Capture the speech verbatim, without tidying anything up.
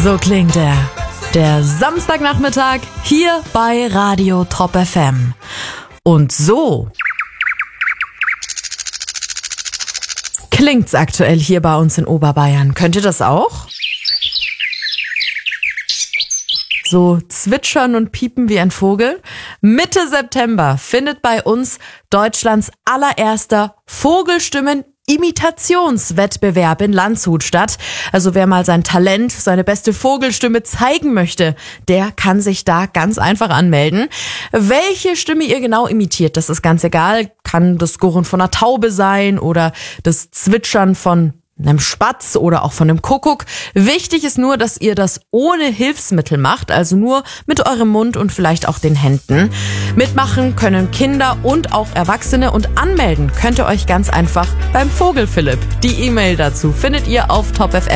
So klingt er. Der Samstagnachmittag hier bei Radio Top F M. Und so klingt's aktuell hier bei uns in Oberbayern. Könnt ihr das auch? So zwitschern und piepen wie ein Vogel. Mitte September findet bei uns Deutschlands allererster Vogelstimmen-Imitationswettbewerb in Landshut statt. Also wer mal sein Talent, seine beste Vogelstimme zeigen möchte, der kann sich da ganz einfach anmelden. Welche Stimme ihr genau imitiert, das ist ganz egal. Kann das Gurren von einer Taube sein oder das Zwitschern von einem Spatz oder auch von einem Kuckuck. Wichtig ist nur, dass ihr das ohne Hilfsmittel macht, also nur mit eurem Mund und vielleicht auch den Händen. Mitmachen können Kinder und auch Erwachsene und anmelden könnt ihr euch ganz einfach beim Vogel Philipp. Die E-Mail dazu findet ihr auf top f